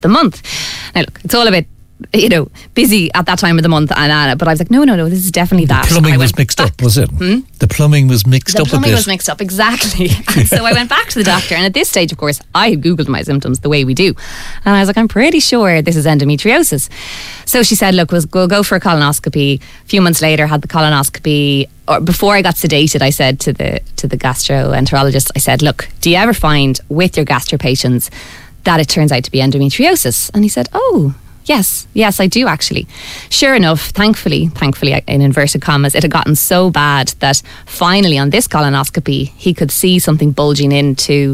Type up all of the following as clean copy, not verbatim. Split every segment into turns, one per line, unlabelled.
the month. Now look, it's all a bit, busy at that time of the month, but I was like, no, this is definitely that.
The plumbing was mixed up, was it? The plumbing was mixed up a bit.
The plumbing was mixed up, exactly. And so I went back to the doctor, and at this stage, of course, I had Googled my symptoms the way we do. And I was like, I'm pretty sure this is endometriosis. So she said, look, we'll go for a colonoscopy. A few months later, had the colonoscopy. Or before I got sedated, I said to the gastroenterologist, I said, look, do you ever find with your gastro patients that it turns out to be endometriosis? And he said, oh, yes, I do actually. Sure enough, thankfully, in inverted commas, it had gotten so bad that finally on this colonoscopy, he could see something bulging into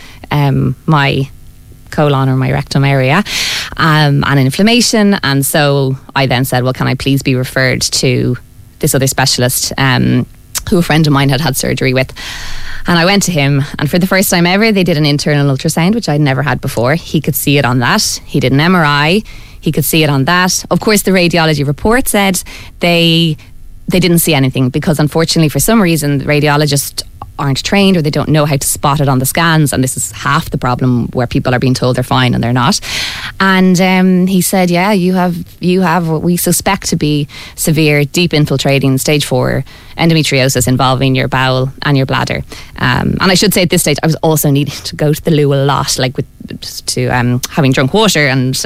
my colon or my rectum area, and an inflammation. And so I then said, well, can I please be referred to this other specialist who a friend of mine had surgery with? And I went to him, and for the first time ever, they did an internal ultrasound, which I'd never had before. He could see it on that. He did an MRI. He could see it on that. Of course, the radiology report said they didn't see anything because, unfortunately, for some reason, the radiologists aren't trained or they don't know how to spot it on the scans, and this is half the problem where people are being told they're fine and they're not. And he said, yeah, you have what we suspect to be severe, deep infiltrating stage 4 endometriosis involving your bowel and your bladder. And I should say at this stage I was also needing to go to the loo a lot, like having drunk water and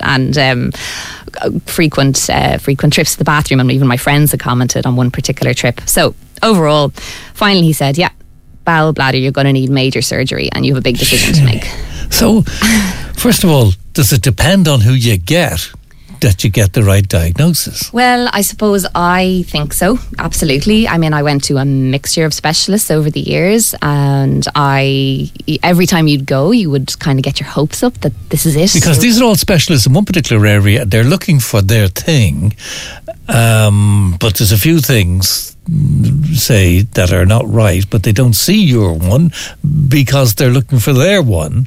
frequent trips to the bathroom, and even my friends had commented on one particular trip. So overall, finally he said, yeah, bowel, bladder, you're going to need major surgery and you have a big decision to make.
So, first of all, does it depend on who you get that you get the right diagnosis?
Well, I suppose I think so, absolutely. I mean, I went to a mixture of specialists over the years, and every time you'd go, you would kind of get your hopes up that this is it.
Because these are all specialists in one particular area. They're looking for their thing, but there's a few things, say, that are not right, but they don't see your one because they're looking for their one.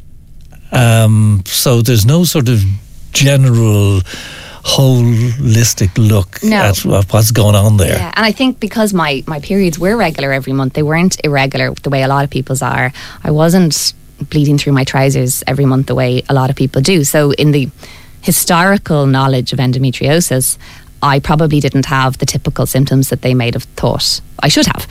So there's no sort of general holistic look at what's going on there.
Yeah, and I think because my periods were regular every month, they weren't irregular the way a lot of people's are. I wasn't bleeding through my trousers every month the way a lot of people do. So in the historical knowledge of endometriosis, I probably didn't have the typical symptoms that they might have thought I should have.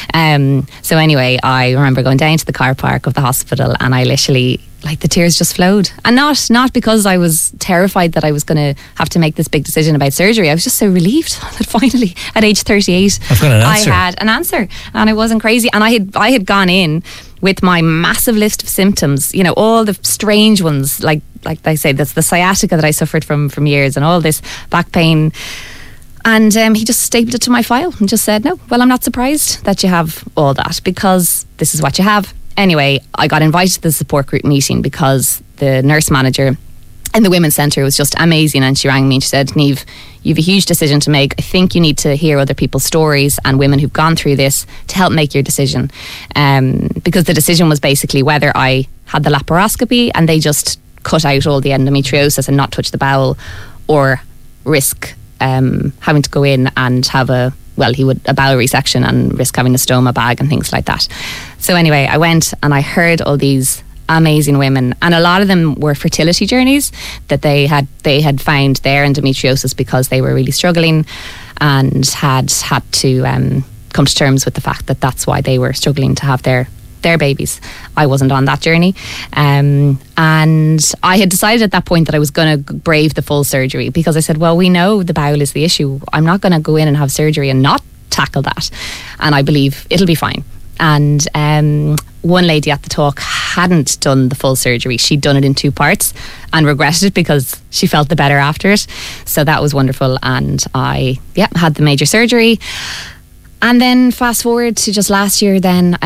So anyway, I remember going down to the car park of the hospital, and I literally, the tears just flowed. And not because I was terrified that I was going to have to make this big decision about surgery. I was just so relieved that finally, at age 38,
I've got an answer.
I had an answer, and I wasn't crazy. And I had gone in with my massive list of symptoms, all the strange ones, like they say, that's the sciatica that I suffered from years, and all this back pain. And he just stapled it to my file and just said, no, well, I'm not surprised that you have all that because this is what you have. Anyway, I got invited to the support group meeting because the nurse manager in the Women's Centre was just amazing, and she rang me and she said, Niamh, you have a huge decision to make. I think you need to hear other people's stories and women who've gone through this to help make your decision. Because the decision was basically whether I had the laparoscopy and they just cut out all the endometriosis and not touch the bowel, or risk having to go in and have a bowel resection and risk having a stoma bag and things like that. So anyway, I went and I heard all these amazing women, and a lot of them were fertility journeys that they had found their endometriosis because they were really struggling and had to come to terms with the fact that that's why they were struggling to have their babies. I wasn't on that journey, and I had decided at that point that I was going to brave the full surgery, because I said, well, we know the bowel is the issue. I'm not going to go in and have surgery and not tackle that, and I believe it'll be fine. And one lady at the talk hadn't done the full surgery. She'd done it in 2 parts and regretted it because she felt the better after it. So that was wonderful, and I had the major surgery. And then fast forward to just last year, then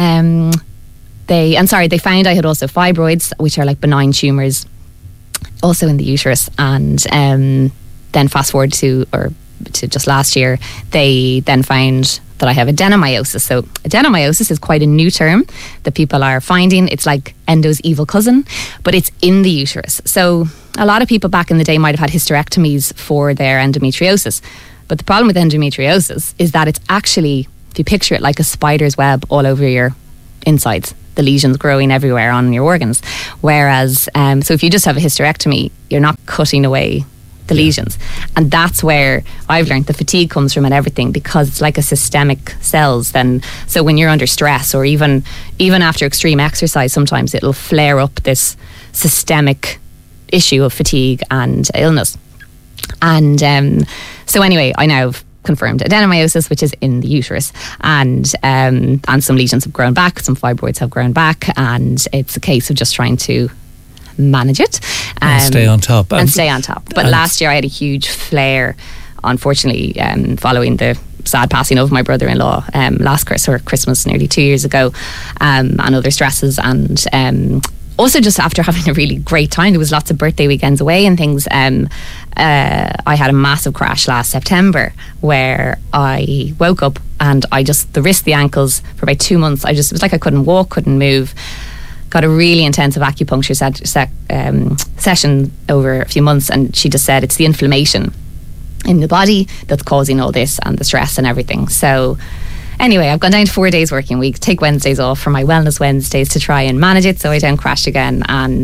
they found I had also fibroids, which are like benign tumours, also in the uterus. And then fast forward to just last year, they then found that I have adenomyosis. So adenomyosis is quite a new term that people are finding. It's like endo's evil cousin, but it's in the uterus. So a lot of people back in the day might have had hysterectomies for their endometriosis. But the problem with endometriosis is that it's actually, if you picture it, like a spider's web all over your insides. the lesions growing everywhere on your organs. Whereas, so if you just have a hysterectomy, you're not cutting away the lesions. And that's where I've learned the fatigue comes from and everything, because it's like a systemic cells then. So when you're under stress, or even after extreme exercise, sometimes it'll flare up this systemic issue of fatigue and illness. And so anyway, I now have confirmed adenomyosis, which is in the uterus, and some lesions have grown back, some fibroids have grown back, and it's a case of just trying to manage it
and stay on top.
But last year I had a huge flare, unfortunately, following the sad passing of my brother-in-law last Christmas nearly 2 years ago, and other stresses, and also just after having a really great time. There was lots of birthday weekends away and things. I had a massive crash last September where I woke up and the wrist, the ankles, for about 2 months, it was like I couldn't walk, couldn't move. Got a really intensive acupuncture session over a few months, and she just said it's the inflammation in the body that's causing all this, and the stress and everything. So anyway, I've gone down to 4 days working week, take Wednesdays off for my wellness Wednesdays to try and manage it so I don't crash again. And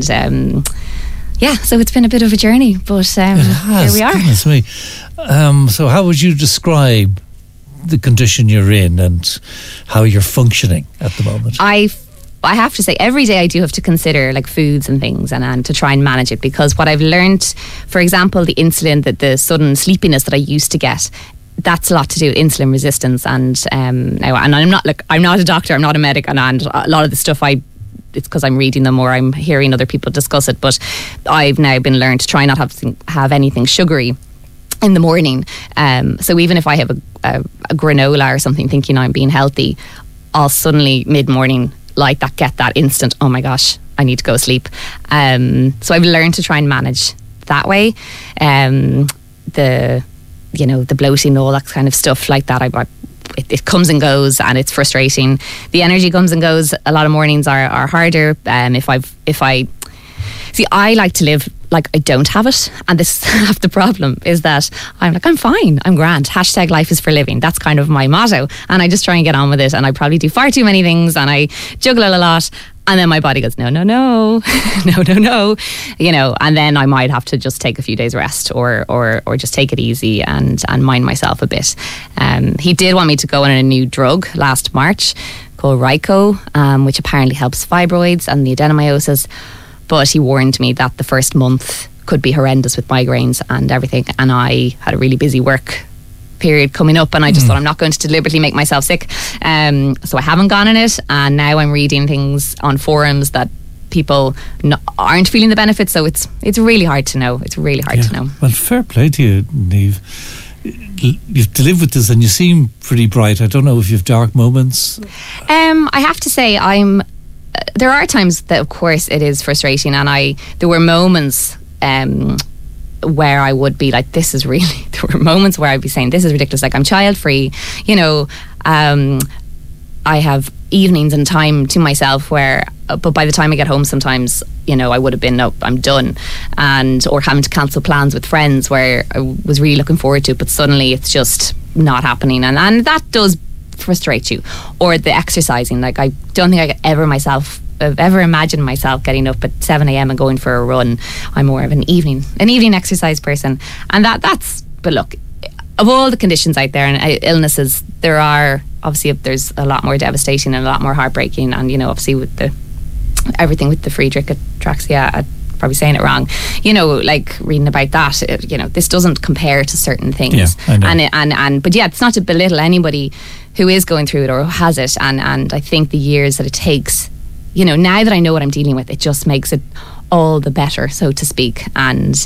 so it's been a bit of a journey, but here we are.
Goodness me. So how would you describe the condition you're in and how you're functioning at the moment?
I have to say, every day I do have to consider like foods and things and to try and manage it, because what I've learned, for example, the insulin, the sudden sleepiness that I used to get, that's a lot to do with insulin resistance. And now, and I'm not a doctor, I'm not a medic, and a lot of the stuff it's because I'm reading them or I'm hearing other people discuss it. But I've now been learned to try not have anything sugary in the morning. So even if I have a granola or something, thinking I'm being healthy, I'll suddenly mid-morning get that instant, oh my gosh, I need to go sleep. So I've learned to try and manage that way. The bloating, all that kind of stuff like that, it comes and goes, and it's frustrating. The energy comes and goes. A lot of mornings are harder. I like to live like I don't have it, and this is half the problem, is that I'm fine, I'm grand, #, life is for living. That's kind of my motto, and I just try and get on with it, and I probably do far too many things, and I juggle a lot, and then my body goes no no, and then I might have to just take a few days rest or just take it easy and mind myself a bit. He did want me to go on a new drug last March called Ryco, which apparently helps fibroids and the adenomyosis. But he warned me that the first month could be horrendous with migraines and everything. And I had a really busy work period coming up, and I just thought, I'm not going to deliberately make myself sick. So I haven't gone on it. And now I'm reading things on forums that people aren't feeling the benefits. So it's really hard to know. It's really hard to know.
Well, fair play to you, Niamh. You've to live with this, and you seem pretty bright. I don't know if you've dark moments.
I have to say, there are times that, of course, it is frustrating, and there were moments where I would be like, this is really, there were moments where I'd be saying, this is ridiculous, like I'm child free, I have evenings and time to myself but by the time I get home sometimes, I would have been, no, I'm done, or having to cancel plans with friends where I was really looking forward to, but suddenly it's just not happening, and that does frustrate you. Or the exercising, like I don't think I could ever imagine myself getting up at 7 a.m. and going for a run. I'm more of an evening exercise person, and but look, of all the conditions out there and illnesses, there's a lot more devastating and a lot more heartbreaking, and obviously with everything with the Friedreich ataxia, I'm probably saying it wrong, like reading about that, this doesn't compare to certain things.
Yeah, I know.
But it's not to belittle anybody who is going through it or who has it, and I think the years that it takes, now that I know what I'm dealing with, it just makes it all the better, so to speak. And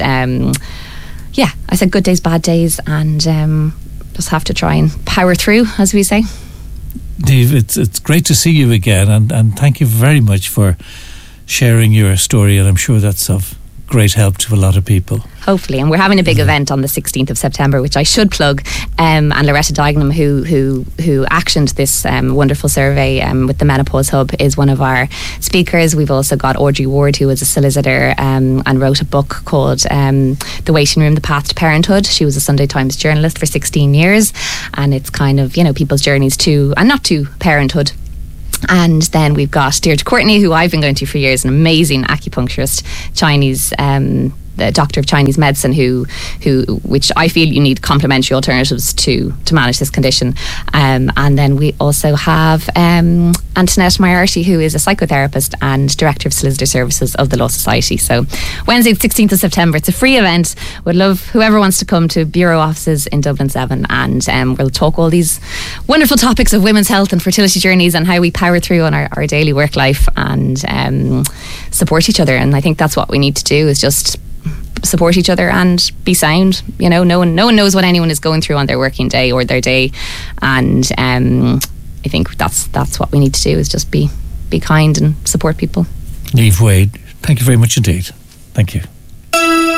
I said good days, bad days, and just have to try and power through, as we say.
Niamh, it's great to see you again, and thank you very much for sharing your story, and I'm sure that's of great help to a lot of people.
Hopefully, and we're having a big event on the 16th of September, which I should plug, and Loretta Dignam, who actioned this wonderful survey with the Menopause Hub, is one of our speakers. We've also got Audrey Ward, who is a solicitor and wrote a book called The Waiting Room, The Path to Parenthood. She was a Sunday Times journalist for 16 years, and it's kind of, people's journeys to, and not to, parenthood. And then we've got Deirdre Courtney, who I've been going to for years, an amazing acupuncturist, Chinese, the doctor of Chinese medicine, which I feel you need complementary alternatives to manage this condition. And then we also have Antoinette Moriarty, who is a psychotherapist and director of solicitor services of the Law Society. So Wednesday the 16th of September, it's a free event. Would love whoever wants to come to Bureau offices in Dublin 7, and we'll talk all these wonderful topics of women's health and fertility journeys and how we power through on our daily work life and support each other. And I think that's what we need to do, is just support each other and be sound. You know, no one knows what anyone is going through on their working day or their day, and I think that's what we need to do, is just be kind and support people.
Niamh Wade, thank you very much indeed. Thank you.